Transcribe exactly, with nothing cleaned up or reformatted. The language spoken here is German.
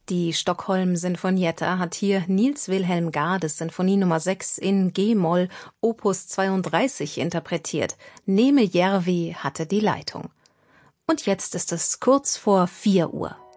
Die Stockholm-Sinfonietta hat hier Niels Wilhelm Gades Sinfonie Nummer sechs in G-Moll Opus zweiunddreißig interpretiert. Neeme Järvi hatte die Leitung. Und jetzt ist es kurz vor vier Uhr.